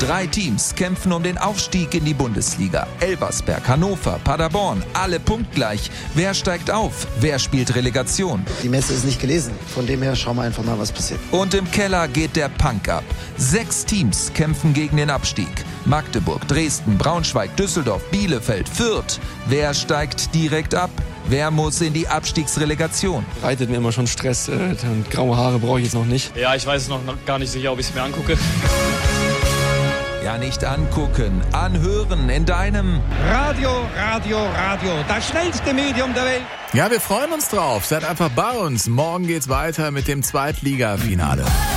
3 Teams kämpfen um den Aufstieg in die Bundesliga. Elversberg, Hannover, Paderborn, alle punktgleich. Wer steigt auf? Wer spielt Relegation? Die Messe ist nicht gelesen. Von dem her schauen wir einfach mal, was passiert. Und im Keller geht der Punk ab. 6 Teams kämpfen gegen den Abstieg. Magdeburg, Dresden, Braunschweig, Düsseldorf, Bielefeld, Fürth. Wer steigt direkt ab? Wer muss in die Abstiegsrelegation? Reitet mir immer schon Stress. Graue Haare brauche ich jetzt noch nicht. Ja, ich weiß es noch gar nicht sicher, ob ich es mir angucke. Ja, nicht angucken, anhören in deinem Radio, das schnellste Medium der Welt. Ja, wir freuen uns drauf. Seid einfach bei uns. Morgen geht's weiter mit dem Zweitliga-Finale.